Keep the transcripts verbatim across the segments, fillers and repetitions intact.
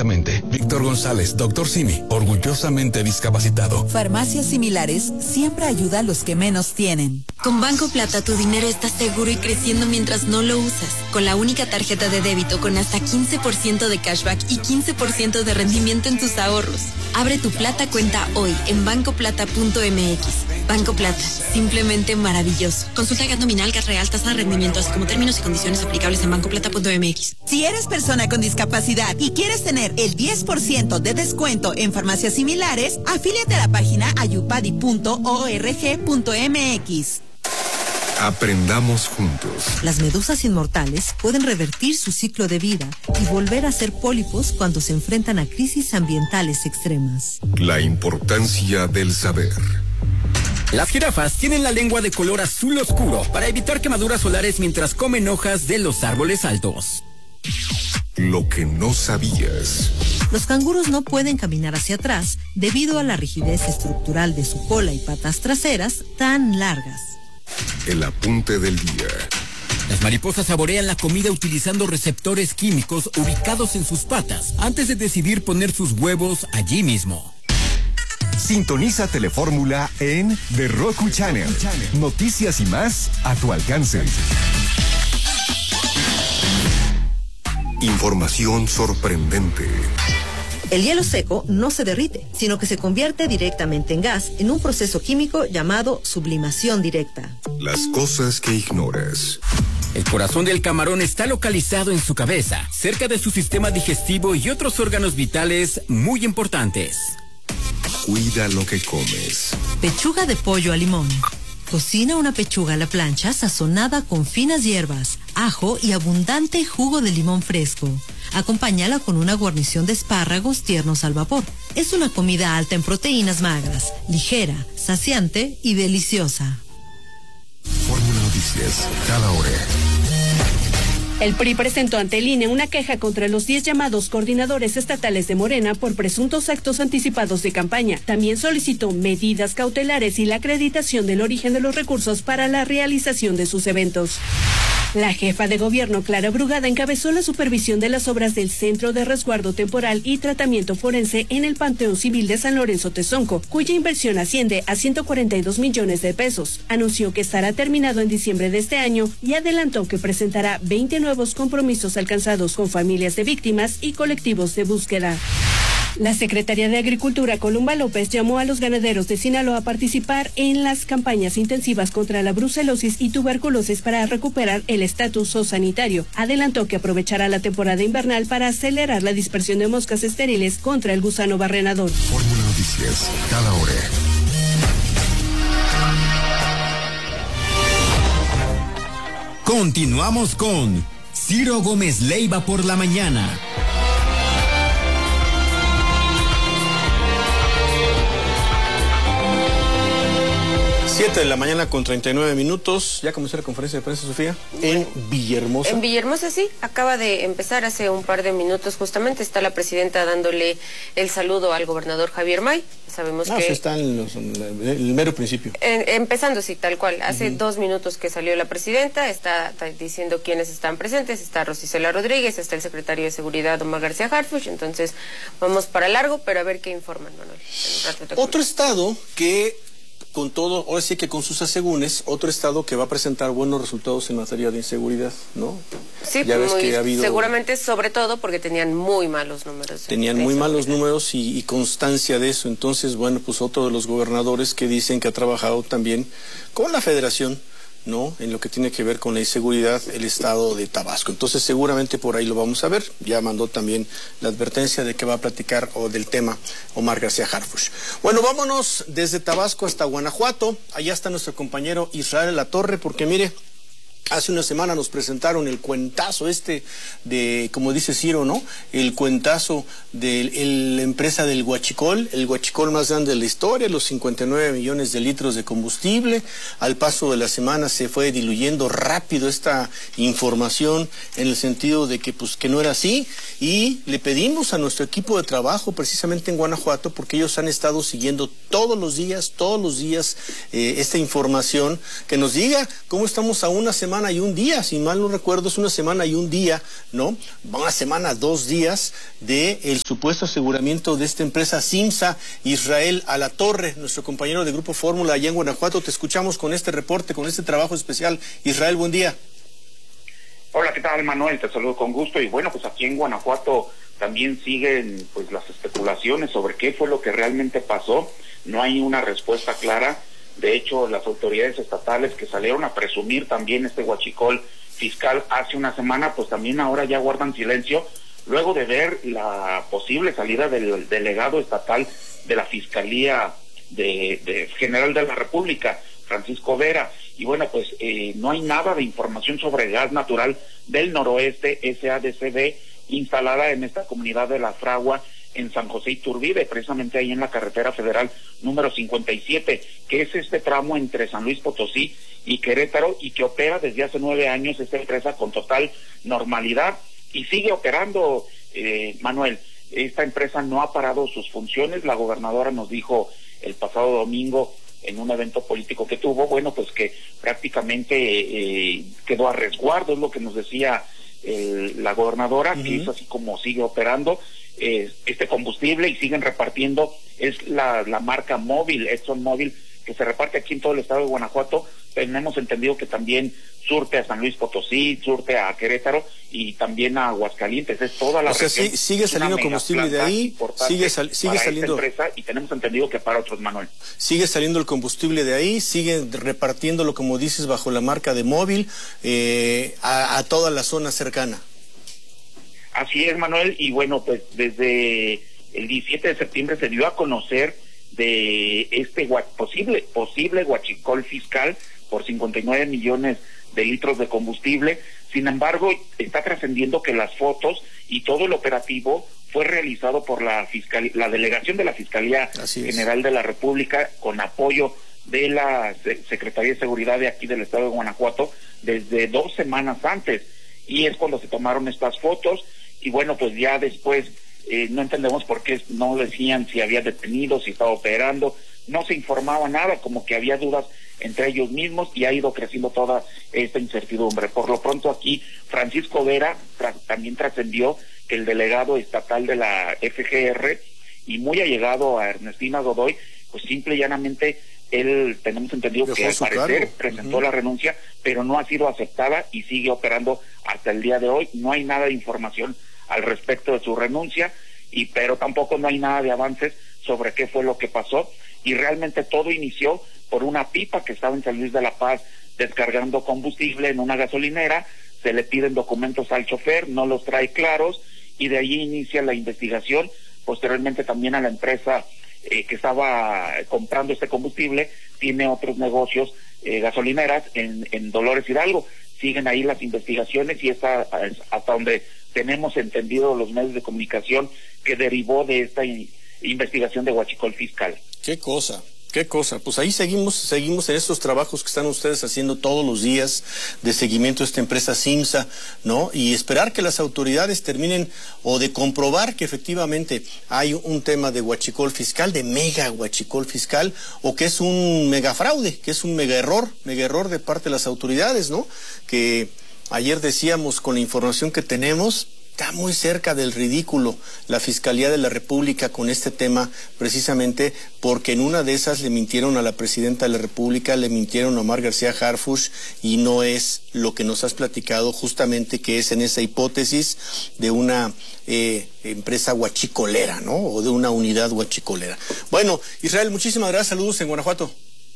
Atentamente, Víctor González, doctor Simi, orgullosamente discapacitado. Farmacias Similares siempre ayuda a los que menos tienen. Con Banco Plata tu dinero está seguro y creciendo mientras no lo usas. Con la única tarjeta de débito con hasta quince por ciento de cashback y quince por ciento de rendimiento en tus ahorros. Abre tu Plata cuenta hoy en banco plata punto m x. Banco Plata, simplemente maravilloso. Consulta gas nominal, gas real, tasa de rendimiento, así como términos y condiciones aplicables en banco plata punto m x. Si eres persona con discapacidad y quieres tener el diez por ciento de descuento en farmacias similares, afíliate a la página ayupadi punto org punto m x. Aprendamos juntos. Las medusas inmortales pueden revertir su ciclo de vida y volver a ser pólipos cuando se enfrentan a crisis ambientales extremas. La importancia del saber. Las jirafas tienen la lengua de color azul oscuro para evitar quemaduras solares mientras comen hojas de los árboles altos. Lo que no sabías. Los canguros no pueden caminar hacia atrás debido a la rigidez estructural de su cola y patas traseras tan largas. El apunte del día. Las mariposas saborean la comida utilizando receptores químicos ubicados en sus patas antes de decidir poner sus huevos allí mismo. Sintoniza Telefórmula en The Roku Channel. Noticias y más a tu alcance. Información sorprendente. El hielo seco no se derrite, sino que se convierte directamente en gas en un proceso químico llamado sublimación directa. Las cosas que ignoras. El corazón del camarón está localizado en su cabeza, cerca de su sistema digestivo y otros órganos vitales muy importantes. Cuida lo que comes. Pechuga de pollo a limón. Cocina una pechuga a la plancha sazonada con finas hierbas, ajo y abundante jugo de limón fresco. Acompáñala con una guarnición de espárragos tiernos al vapor. Es una comida alta en proteínas magras, ligera, saciante y deliciosa. Fórmula Noticias, cada hora. El P R I presentó ante el I N E una queja contra los diez llamados coordinadores estatales de Morena por presuntos actos anticipados de campaña. También solicitó medidas cautelares y la acreditación del origen de los recursos para la realización de sus eventos. La jefa de gobierno, Clara Brugada, encabezó la supervisión de las obras del Centro de Resguardo Temporal y Tratamiento Forense en el Panteón Civil de San Lorenzo Tezonco, cuya inversión asciende a ciento cuarenta y dos millones de pesos. Anunció que estará terminado en diciembre de este año y adelantó que presentará veinte nuevos compromisos alcanzados con familias de víctimas y colectivos de búsqueda. La Secretaría de Agricultura, Columba López, llamó a los ganaderos de Sinaloa a participar en las campañas intensivas contra la brucelosis y tuberculosis para recuperar el estatus zoosanitario. Adelantó que aprovechará la temporada invernal para acelerar la dispersión de moscas estériles contra el gusano barrenador. Fórmula Noticias, cada hora. Continuamos con Ciro Gómez Leiva por la mañana. siete de la mañana con treinta y nueve minutos. ¿Ya comenzó la conferencia de prensa, Sofía? En Villahermosa. En Villahermosa, sí. Acaba de empezar hace un par de minutos justamente. Está la presidenta dándole el saludo al gobernador Javier May. Sabemos no, que... No, está en, los, en el mero principio. En, empezando, sí, tal cual. Hace uh-huh. dos minutos que salió la presidenta. Está, está diciendo quiénes están presentes. Está Rosicela Rodríguez, está el secretario de Seguridad, Omar García Harfuch. Entonces, vamos para largo, pero a ver qué informan, Manuel. Otro estado que... Con todo, ahora sí que con sus asegúnes, otro estado que va a presentar buenos resultados en materia de inseguridad, ¿no? Sí, ya ves muy, que ha habido, seguramente sobre todo porque tenían muy malos números. Tenían muy malos números y, y constancia de eso. Entonces, bueno, pues otro de los gobernadores que dicen que ha trabajado también con la federación, ¿no? En lo que tiene que ver con la inseguridad, el estado de Tabasco. Entonces seguramente por ahí lo vamos a ver. Ya mandó también la advertencia de que va a platicar o del tema Omar García Harfuch. Bueno, vámonos desde Tabasco hasta Guanajuato. Allá está nuestro compañero Israel Latorre, porque mire, hace una semana nos presentaron el cuentazo este de, como dice Ciro, ¿no? El cuentazo de la empresa del huachicol, el huachicol más grande de la historia, los cincuenta y nueve millones de litros de combustible. Al paso de la semana se fue diluyendo rápido esta información en el sentido de que, pues, que no era así. Y le pedimos a nuestro equipo de trabajo, precisamente en Guanajuato, porque ellos han estado siguiendo todos los días, todos los días, eh, esta información, que nos diga cómo estamos a una semana semana y un día, si mal no recuerdo, es una semana y un día, ¿no? Una semana, dos días de el supuesto aseguramiento de esta empresa Simsa. Israel Alatorre, nuestro compañero de Grupo Fórmula allá en Guanajuato, te escuchamos con este reporte, con este trabajo especial. Israel, buen día. Hola, ¿qué tal, Manuel? Te saludo con gusto. Y bueno, pues aquí en Guanajuato también siguen pues las especulaciones sobre qué fue lo que realmente pasó. No hay una respuesta clara. De hecho, las autoridades estatales que salieron a presumir también este huachicol fiscal hace una semana, pues también ahora ya guardan silencio, luego de ver la posible salida del delegado estatal de la Fiscalía de, de General de la República, Francisco Vera. Y bueno, pues eh, no hay nada de información sobre gas natural del noroeste, S A D C B, instalada en esta comunidad de La Fragua, en San José Iturbide, precisamente ahí en la carretera federal número cincuenta y siete, que es este tramo entre San Luis Potosí y Querétaro, y que opera desde hace nueve años esta empresa con total normalidad, y sigue operando, eh, Manuel. Esta empresa no ha parado sus funciones. La gobernadora nos dijo el pasado domingo en un evento político que tuvo, bueno, pues que prácticamente eh, quedó a resguardo, es lo que nos decía eh, la gobernadora, uh-huh. que es así como sigue operando eh, este combustible, y siguen repartiendo, es la, la marca Móvil, Exxon Móvil, que se reparte aquí en todo el estado de Guanajuato. Tenemos entendido que también surte a San Luis Potosí, surte a Querétaro y también a Aguascalientes. Es toda la o sea, región. Sí, sigue saliendo combustible de ahí, sigue, sal, sigue saliendo. Empresa, y tenemos entendido que para otros, Manuel. Sigue saliendo el combustible de ahí, sigue repartiéndolo, como dices, bajo la marca de Móvil, eh, a, a toda la zona cercana. Así es, Manuel, y bueno, pues desde el diecisiete de septiembre se dio a conocer de este posible posible huachicol fiscal por cincuenta y nueve millones de litros de combustible. Sin embargo, está trascendiendo que las fotos y todo el operativo fue realizado por la fiscal, la delegación de la Fiscalía General de la República, con apoyo de la Secretaría de Seguridad de aquí del estado de Guanajuato, desde dos semanas antes, y es cuando se tomaron estas fotos. Y bueno, pues ya después eh, no entendemos por qué no decían si había detenido, si estaba operando, no se informaba nada, como que había dudas entre ellos mismos, y ha ido creciendo toda esta incertidumbre. Por lo pronto aquí, Francisco Vera tra también trascendió que el delegado estatal de la F G R, y muy allegado a Ernestina Godoy, pues simple y llanamente él, tenemos entendido que al parecer presentó uh-huh. la renuncia, pero no ha sido aceptada y sigue operando hasta el día de hoy. No hay nada de información al respecto de su renuncia, y pero tampoco no hay nada de avances sobre qué fue lo que pasó, y realmente todo inició por una pipa que estaba en San Luis de la Paz descargando combustible en una gasolinera. Se le piden documentos al chofer, no los trae claros, y de allí inicia la investigación. Posteriormente también a la empresa eh, que estaba comprando este combustible, tiene otros negocios, eh, gasolineras en, en Dolores Hidalgo. Siguen ahí las investigaciones, y es hasta donde tenemos entendido los medios de comunicación que derivó de esta in investigación de huachicol fiscal. Qué cosa. Qué cosa, pues ahí seguimos, seguimos en estos trabajos que están ustedes haciendo todos los días de seguimiento a esta empresa Simsa, ¿no? Y esperar que las autoridades terminen o de comprobar que efectivamente hay un tema de huachicol fiscal, de mega huachicol fiscal, o que es un mega fraude, que es un mega error, mega error de parte de las autoridades, ¿no? Que ayer decíamos, con la información que tenemos, está muy cerca del ridículo la Fiscalía de la República con este tema, precisamente porque en una de esas le mintieron a la Presidenta de la República, le mintieron a Omar García Harfuch, y no es lo que nos has platicado, justamente que es en esa hipótesis de una eh, empresa huachicolera, ¿no? O de una unidad huachicolera. Bueno, Israel, muchísimas gracias, saludos en Guanajuato.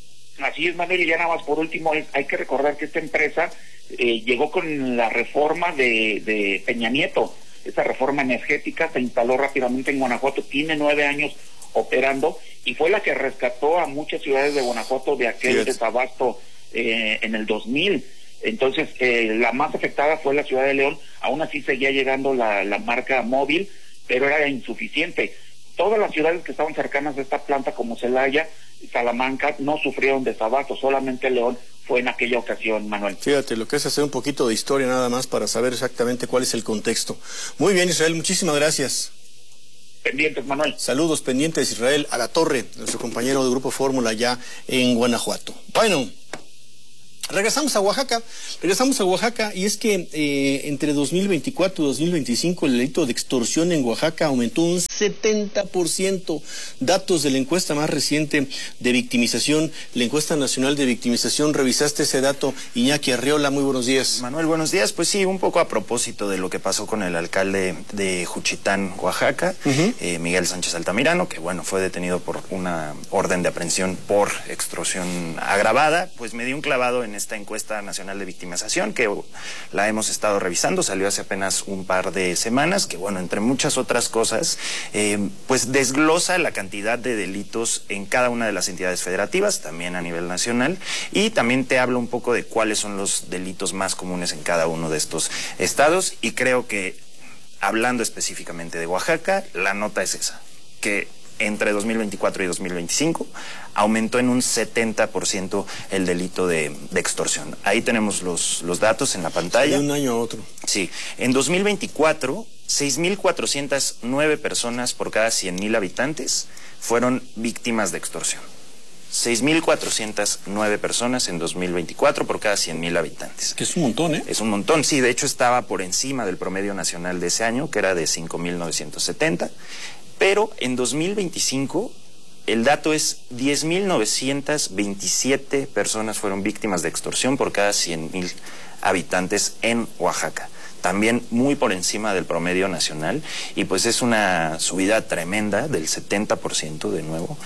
Así es, Manuel, y ya nada más por último, es, hay que recordar que esta empresa eh, llegó con la reforma de, de Peña Nieto. Esta reforma energética se instaló rápidamente en Guanajuato, tiene nueve años operando, y fue la que rescató a muchas ciudades de Guanajuato de aquel desabasto eh, en el dos mil. Entonces, eh, la más afectada fue la ciudad de León. Aún así seguía llegando la, la marca Móvil, pero era insuficiente. Todas las ciudades que estaban cercanas a esta planta, como Celaya, Salamanca, no sufrieron desabasto, solamente León fue en aquella ocasión, Manuel. Fíjate, lo que es hacer un poquito de historia nada más para saber exactamente cuál es el contexto. Muy bien, Israel, muchísimas gracias. Pendientes, Manuel. Saludos pendientes, Israel Alatorre, nuestro compañero de Grupo Fórmula allá en Guanajuato. Bueno, Regresamos a Oaxaca, regresamos a Oaxaca y es que eh, entre dos mil veinticuatro y dos mil veinticinco el delito de extorsión en Oaxaca aumentó un setenta por ciento. Datos de la encuesta más reciente de victimización, la encuesta nacional de victimización. ¿Revisaste ese dato? Iñaki Arriola, muy buenos días. Manuel, buenos días. Pues sí, un poco a propósito de lo que pasó con el alcalde de Juchitán, Oaxaca, uh-huh. eh, Miguel Sánchez Altamirano, que bueno, fue detenido por una orden de aprehensión por extorsión agravada, pues me dio un clavado en esta encuesta nacional de victimización que la hemos estado revisando, salió hace apenas un par de semanas, que bueno, entre muchas otras cosas, eh, pues desglosa la cantidad de delitos en cada una de las entidades federativas, también a nivel nacional, y también te habla un poco de cuáles son los delitos más comunes en cada uno de estos estados, y creo que, hablando específicamente de Oaxaca, la nota es esa, que entre dos mil veinticuatro y dos mil veinticinco aumentó en un setenta por ciento el delito de, de extorsión. Ahí tenemos los, los datos en la pantalla. De un año a otro. Sí. En dos mil veinticuatro, seis mil cuatrocientas nueve personas por cada cien mil habitantes fueron víctimas de extorsión. seis mil cuatrocientas nueve personas en dos mil veinticuatro por cada cien mil habitantes. Que es un montón, ¿eh? Es un montón, sí. De hecho, estaba por encima del promedio nacional de ese año, que era de cinco mil novecientos setenta. Pero en dos mil veinticinco el dato es diez mil novecientas veintisiete personas fueron víctimas de extorsión por cada cien mil habitantes en Oaxaca. También muy por encima del promedio nacional, y pues es una subida tremenda del setenta por ciento de nuevo.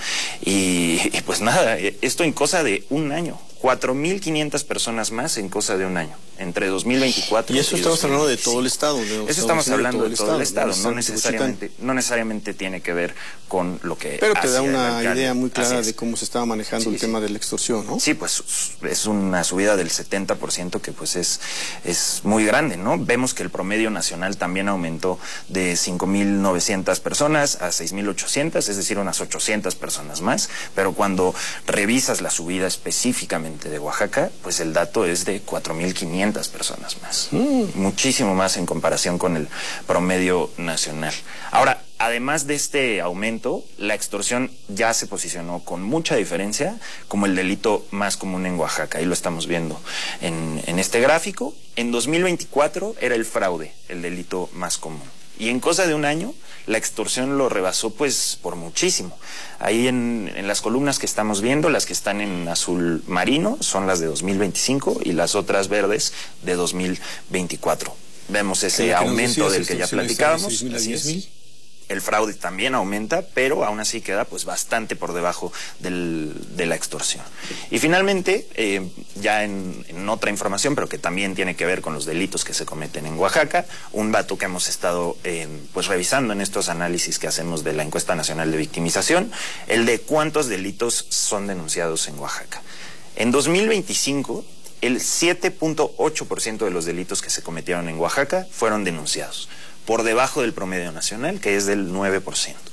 Y, y pues nada, esto en cosa de un año. cuatro mil quinientas personas más en cosa de un año, entre dos mil veinticuatro y eso y estamos hablando de todo el estado. De eso estamos hablando de todo el estado, no necesariamente, no necesariamente tiene que ver con lo que Pero te da una idea muy clara de cómo se estaba manejando sí, el sí. tema de la extorsión, ¿no? Sí, pues es una subida del setenta por ciento que pues es, es muy grande, ¿no? Vemos que el promedio nacional también aumentó de cinco mil novecientas personas a seis mil ochocientas, es decir, unas ochocientas personas más, pero cuando revisas la subida específicamente de Oaxaca, pues el dato es de cuatro mil quinientas personas más. Mm. Muchísimo más en comparación con el promedio nacional. Ahora, además de este aumento, la extorsión ya se posicionó con mucha diferencia como el delito más común en Oaxaca. Ahí lo estamos viendo en, en este gráfico. En dos mil veinticuatro era el fraude el delito más común. Y en cosa de un año, la extorsión lo rebasó pues por muchísimo. Ahí en, en las columnas que estamos viendo, las que están en azul marino son las de dos mil veinticinco y las otras verdes de dos mil veinticuatro. Vemos ese aumento del que ya platicábamos. Así es. El fraude también aumenta, pero aún así queda pues bastante por debajo del, de la extorsión. Y finalmente, eh, ya en, en otra información, pero que también tiene que ver con los delitos que se cometen en Oaxaca, un dato que hemos estado eh, pues revisando en estos análisis que hacemos de la encuesta nacional de victimización, el de cuántos delitos son denunciados en Oaxaca. En dos mil veinticinco, el siete punto ocho por ciento de los delitos que se cometieron en Oaxaca fueron denunciados, por debajo del promedio nacional, que es del nueve por ciento.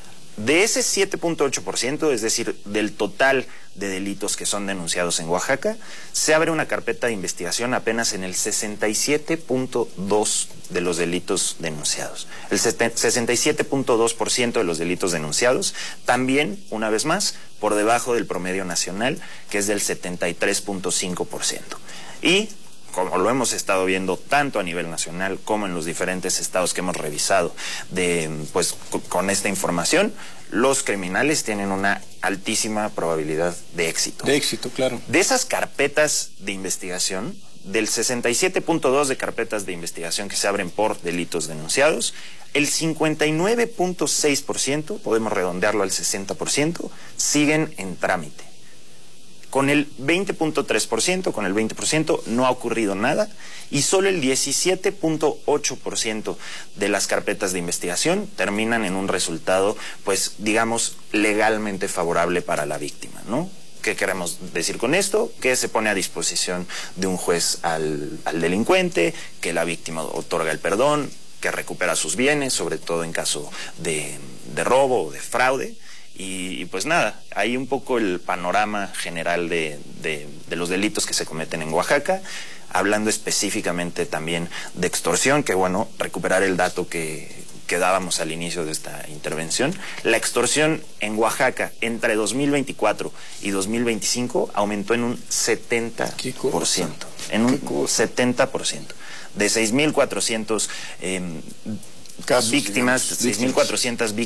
De ese siete punto ocho por ciento, es decir, del total de delitos que son denunciados en Oaxaca, se abre una carpeta de investigación apenas en el sesenta y siete punto dos por ciento de los delitos denunciados. El sesenta y siete punto dos por ciento de los delitos denunciados, también, una vez más, por debajo del promedio nacional, que es del setenta y tres punto cinco por ciento. Y como lo hemos estado viendo tanto a nivel nacional como en los diferentes estados que hemos revisado de, pues, con esta información, los criminales tienen una altísima probabilidad de éxito. De éxito, claro. De esas carpetas de investigación, del sesenta y siete punto dos de carpetas de investigación que se abren por delitos denunciados, el cincuenta y nueve punto seis por ciento, podemos redondearlo al sesenta por ciento, siguen en trámite. Con el veinte punto tres por ciento, con el veinte por ciento no ha ocurrido nada, y solo el diecisiete punto ocho por ciento de las carpetas de investigación terminan en un resultado, pues, digamos, legalmente favorable para la víctima, ¿no? ¿Qué queremos decir con esto? Que se pone a disposición de un juez al, al delincuente, que la víctima otorga el perdón, que recupera sus bienes, sobre todo en caso de, de robo o de fraude. Y, y pues nada, ahí un poco el panorama general de, de, de los delitos que se cometen en Oaxaca, hablando específicamente también de extorsión, que bueno, recuperar el dato que, que dábamos al inicio de esta intervención, la extorsión en Oaxaca entre dos mil veinticuatro y dos mil veinticinco aumentó en un setenta por ciento. En un setenta por ciento. De seis mil cuatrocientos eh, víctimas, seis mil cuatrocientas víctimas